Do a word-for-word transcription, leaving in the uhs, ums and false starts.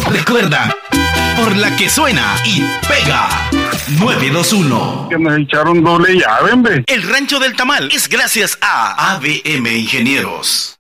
Recuerda, por la que suena y pega. nueve dos uno. Que nos echaron doble llave, hombre. El Rancho del Tamal es gracias a A B M Ingenieros.